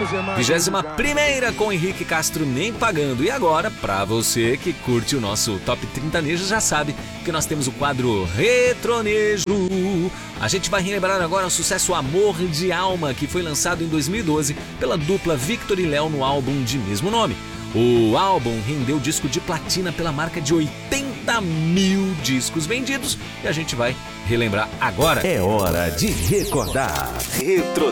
21ª com Henrique Castro nem pagando. E agora, pra você que curte o nosso Top 30 Nejo, já sabe que nós temos o quadro Retronejo. A gente vai relembrar agora o sucesso Amor de Alma, que foi lançado em 2012 pela dupla Victor e Léo no álbum de mesmo nome. O álbum rendeu disco de platina pela marca de 80 mil discos vendidos e a gente vai relembrar agora. É hora de recordar. Retro